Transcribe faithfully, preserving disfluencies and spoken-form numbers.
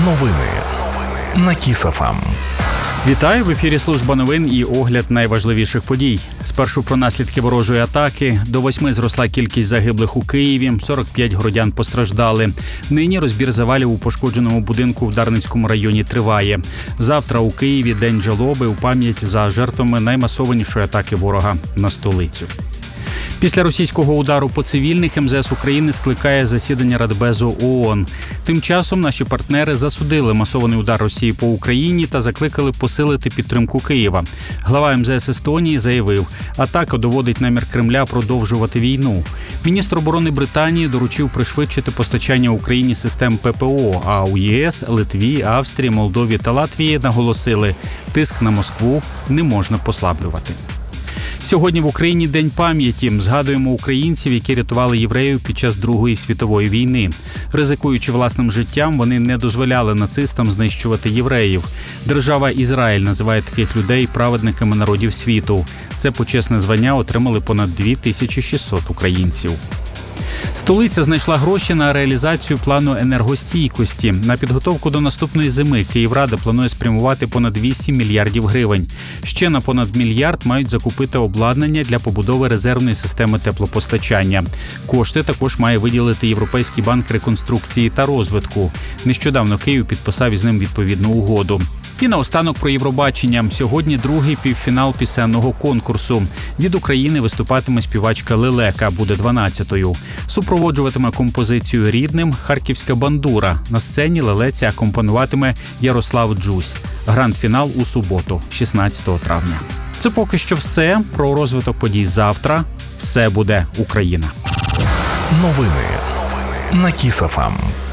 Новини на Кіс.ФМ. Вітаю! В ефірі служба новин і огляд найважливіших подій. Спершу про наслідки ворожої атаки. До восьми зросла кількість загиблих у Києві, сорок п'ять городян постраждали. Нині розбір завалів у пошкодженому будинку в Дарницькому районі триває. Завтра у Києві день жалоби у пам'ять за жертвами наймасованішої атаки ворога на столицю. Після російського удару по цивільних ем зе ес України скликає засідання Радбезу ООН. Тим часом наші партнери засудили масований удар Росії по Україні та закликали посилити підтримку Києва. Глава ем зе ес Естонії заявив, атака доводить намір Кремля продовжувати війну. Міністр оборони Британії доручив пришвидшити постачання Україні систем пе пе о, а у є ес, Литві, Австрії, Молдові та Латвії наголосили, тиск на Москву не можна послаблювати. Сьогодні в Україні День пам'яті. Згадуємо українців, які рятували євреїв під час Другої світової війни. Ризикуючи власним життям, вони не дозволяли нацистам знищувати євреїв. Держава Ізраїль називає таких людей праведниками народів світу. Це почесне звання отримали понад дві тисячі шістсот українців. Столиця знайшла гроші на реалізацію плану енергостійкості. На підготовку до наступної зими Київрада планує спрямувати понад вісім мільярдів гривень. Ще на понад мільярд мають закупити обладнання для побудови резервної системи теплопостачання. Кошти також має виділити Європейський банк реконструкції та розвитку. Нещодавно Київ підписав із ним відповідну угоду. І наостанок про Євробачення. Сьогодні другий півфінал пісенного конкурсу. Від України виступатиме співачка Лелека, буде дванадцятою. Супроводжуватиме композицію рідним харківська бандура. На сцені Лелеці акомпануватиме Ярослав Джусь. Гранд-фінал у суботу, шістнадцятого травня. Це поки що все. Про розвиток подій завтра. Все буде Україна. Новини на Кіс.ФМ.